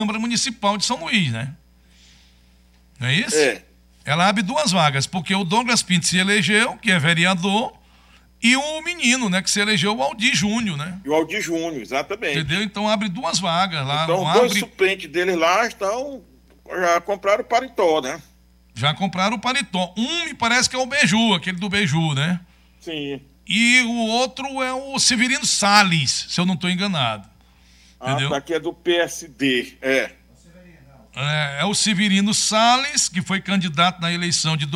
Câmara Municipal de São Luís, né? Não é isso? É. Ela abre 2 vagas, porque o Douglas Pinto se elegeu, que é vereador, e o menino, né, que se elegeu, o Aldir Júnior, né? E o Aldir Júnior, exatamente. Entendeu? Então abre 2 vagas lá. Então, os dois suplentes deles lá já compraram o paletó, né? Já compraram o paletó. Um me parece que é o Beiju, aquele do Beiju, né? Sim. E o outro é o Severino Salles, se eu não estou enganado. Entendeu? Tá, que é do PSD, É o Severino Salles, que foi candidato na eleição de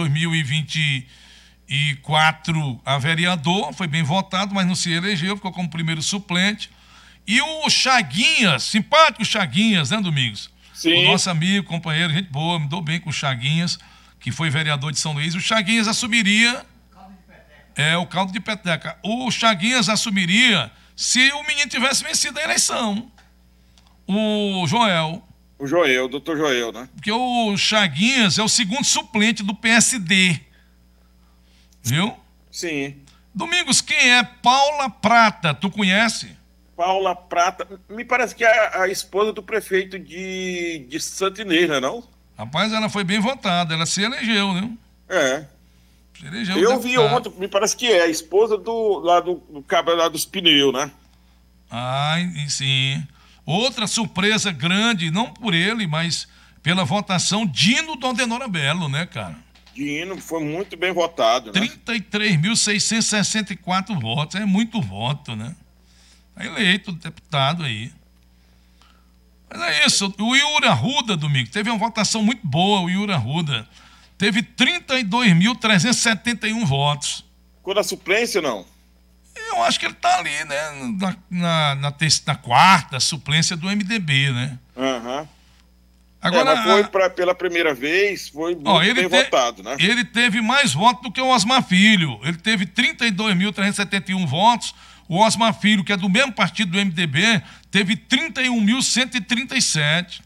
2024 a vereador, foi bem votado, mas não se elegeu, ficou como primeiro suplente. E o Chaguinhas, simpático Chaguinhas, né, Domingos? Sim. O nosso amigo, companheiro, gente boa, me dou bem com o Chaguinhas, que foi vereador de São Luís. O Chaguinhas assumiria... o caldo de peteca. O Chaguinhas assumiria se o menino tivesse vencido a eleição. O Joel. O doutor Joel, né? Porque o Chaguinhas é o segundo suplente do PSD. Viu? Sim. Domingos, quem é Paula Prata? Tu conhece? Paula Prata, me parece que é a esposa do prefeito de Santa Inês, não é não? Rapaz, ela foi bem votada, ela se elegeu, né? É. Se elegeu Eu vi deputada. ontem, me parece que é a esposa do cabra lá dos pneus, né? Sim. Outra surpresa grande, não por ele, mas pela votação, Dino Dondenora Belo, né, cara? Dino foi muito bem votado, né? 33.664 votos, é muito voto, né? Tá eleito deputado aí. Mas é isso, o Yuri Arruda, Domingo, teve uma votação muito boa, o Yuri Arruda. Teve 32.371 votos. Ficou na suplência, não? Eu acho que ele tá ali, né? Na quarta suplência do MDB, né? Aham. Agora, mas foi pela primeira vez, foi muito bem votado, né? Ele teve mais votos do que o Osmar Filho. Ele teve 32.371 votos. O Osmar Filho, que é do mesmo partido do MDB, teve 31.137.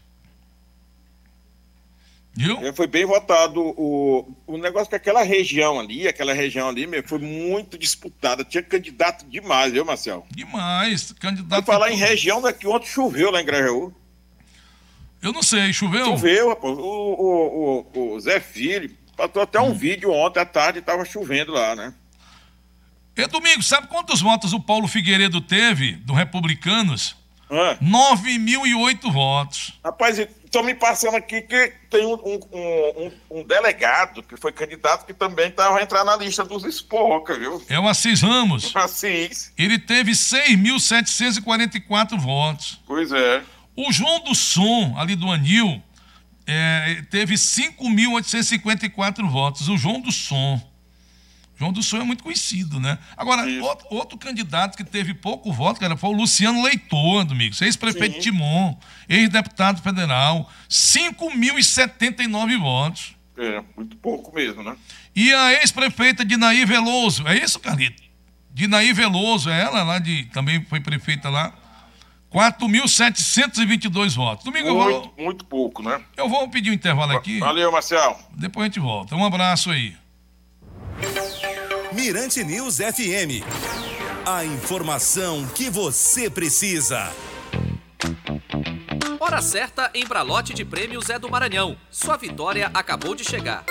Viu? Foi bem votado. O negócio que aquela região ali meu, foi muito disputada. Tinha candidato demais, viu, Marcel? Demais. Pra Candidato. falar em região, daqui ontem choveu lá em Grajaú. Eu não sei, choveu? Choveu, rapaz. O Zé Filho passou até um vídeo ontem à tarde e tava chovendo lá, né? E Domingo, sabe quantos votos o Paulo Figueiredo teve, do Republicanos? 9.008 votos. Rapaz, estão me passando aqui que tem um delegado que foi candidato que também vai entrar na lista dos Espoca, viu? É o Assis Ramos. Assis. Ele teve 6.744 votos. Pois é. O João do Som, ali do Anil, teve 5.854 votos. O João do Som. João do Som é muito conhecido, né? Agora, outro candidato que teve pouco voto, cara, foi o Luciano Leitor, Domingos, ex-prefeito de Timon, ex-deputado federal, 5.079 votos. Muito pouco mesmo, né? E a ex-prefeita Dinaí Veloso, é isso, Carlito? Dinaí Veloso, ela lá também foi prefeita lá, 4.722 votos. Domingo, muito pouco, né? Eu vou pedir um intervalo aqui. Valeu, Marcel. Depois a gente volta. Um abraço aí. Mirante News FM. A informação que você precisa. Hora certa em Bralote de Prêmios é do Maranhão. Sua vitória acabou de chegar.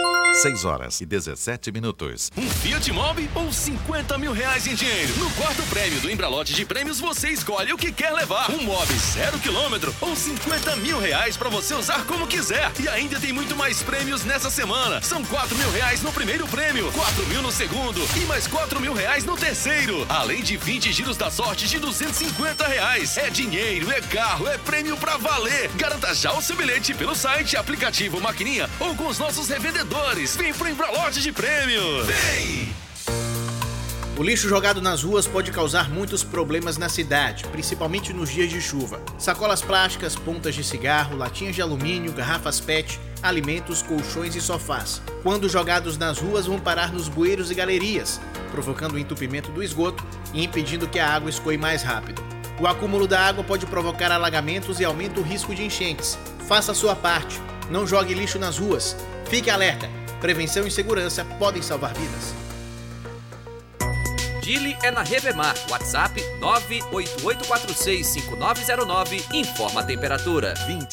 6h17. Um Fiat Mobi ou 50 mil reais em dinheiro? No quarto prêmio do Embralote de Prêmios, você escolhe o que quer levar. Um Mobi 0 km ou 50 mil reais pra você usar como quiser. E ainda tem muito mais prêmios nessa semana. São 4 mil reais no primeiro prêmio, 4 mil no segundo e mais 4 mil reais no terceiro. Além de 20 giros da sorte de 250 reais. É dinheiro, é carro, é prêmio pra valer. Garanta já o seu bilhete pelo site, aplicativo, maquininha ou com os nossos revendedores. Vem pro Embralote de Prêmios. Vem! O lixo jogado nas ruas pode causar muitos problemas na cidade, principalmente nos dias de chuva. Sacolas plásticas, pontas de cigarro, latinhas de alumínio, garrafas PET, alimentos, colchões e sofás. Quando jogados nas ruas, vão parar nos bueiros e galerias, provocando o entupimento do esgoto e impedindo que a água escoe mais rápido. O acúmulo da água pode provocar alagamentos e aumenta o risco de enchentes. Faça a sua parte. Não jogue lixo nas ruas. Fique alerta. Prevenção e segurança podem salvar vidas. Dili é na Revemar. WhatsApp 988465909. Informa a temperatura.